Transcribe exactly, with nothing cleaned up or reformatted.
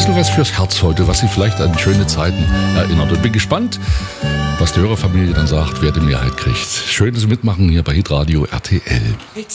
bisschen was fürs Herz heute, was Sie vielleicht an schöne Zeiten erinnert. Und bin gespannt, was die Hörerfamilie dann sagt, wer die Mehrheit kriegt. Schön, dass Sie mitmachen hier bei Hitradio R T L.